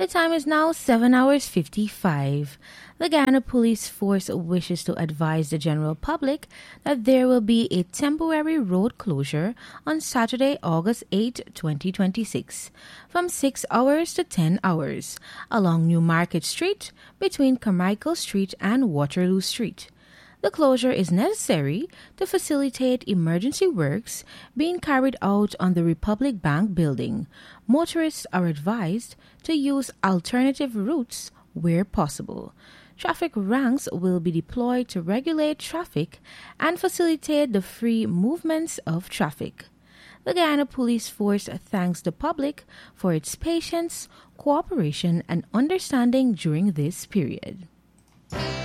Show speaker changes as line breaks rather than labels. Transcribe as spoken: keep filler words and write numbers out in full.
The time is now seven hours fifty-five. The Guyana Police Force wishes to advise the general public that there will be a temporary road closure on Saturday, August eighth, twenty twenty-six, from six hours to ten hours along Newmarket Street between Carmichael Street and Waterloo Street. The closure is necessary to facilitate emergency works being carried out on the Republic Bank building. Motorists are advised to use alternative routes where possible. Traffic ranks will be deployed to regulate traffic and facilitate the free movements of traffic. The Guyana Police Force thanks the public for its patience, cooperation, and understanding during this period.